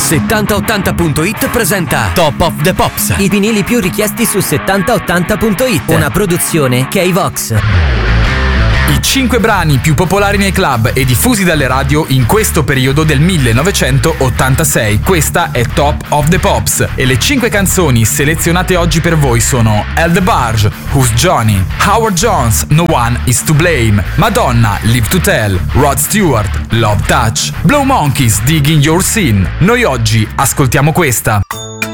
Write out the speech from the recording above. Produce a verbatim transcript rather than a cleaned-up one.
settanta ottanta punto it presenta Top of the Pops, i vinili più richiesti su settanta ottanta punto it, una produzione K-Vox. I cinque brani più popolari nei club e diffusi dalle radio in questo periodo del millenovecentottantasei. Questa è Top of the Pops e le cinque canzoni selezionate oggi per voi sono El DeBarge, Who's Johnny, Howard Jones, No One Is to Blame, Madonna, Live to Tell, Rod Stewart, Love Touch, Blow Monkeys, Digging Your Sin. Noi oggi ascoltiamo questa.